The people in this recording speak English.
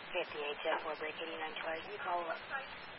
KPHF 4 Break 89 twice. You call up.